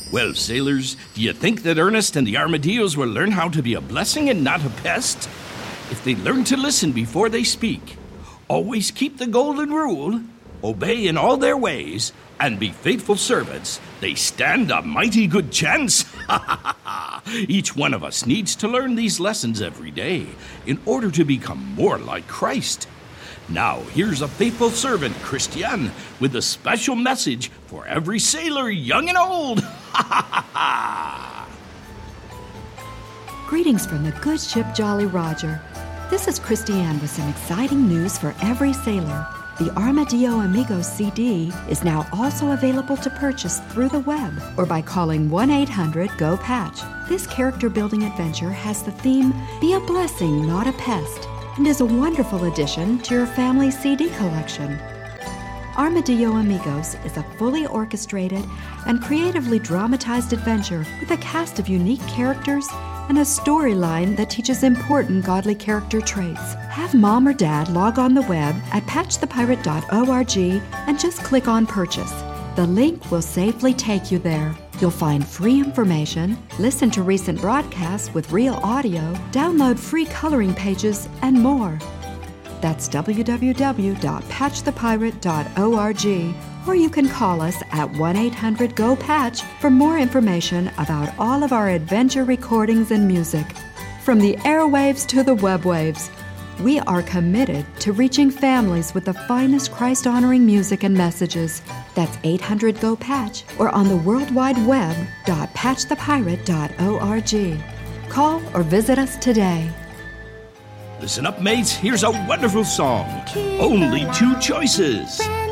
Well, sailors, do you think that Ernest and the Armadillos will learn how to be a blessing and not a pest? If they learn to listen before they speak, always keep the golden rule, obey in all their ways, and be faithful servants, they stand a mighty good chance. Each one of us needs to learn these lessons every day in order to become more like Christ. Now, here's a faithful servant, Christian, with a special message for every sailor, young and old. Greetings from the good ship Jolly Roger. This is Christiane with some exciting news for every sailor. The Armadillo Amigos CD is now also available to purchase through the web or by calling 1-800-GO-PATCH. This character-building adventure has the theme, Be a Blessing, Not a Pest, and is a wonderful addition to your family CD collection. Armadillo Amigos is a fully orchestrated and creatively dramatized adventure with a cast of unique characters and a storyline that teaches important godly character traits. Have mom or dad log on the web at patchthepirate.org and just click on Purchase. The link will safely take you there. You'll find free information, listen to recent broadcasts with real audio, download free coloring pages, and more. That's www.patchthepirate.org, or you can call us at 1-800-GO-PATCH for more information about all of our adventure recordings and music. From the airwaves to the webwaves, we are committed to reaching families with the finest Christ-honoring music and messages. That's 800-GO-PATCH or on the World Wide Web .patchthepirate.org. Call or visit us today. Listen up, mates. Here's a wonderful song. Only two choices.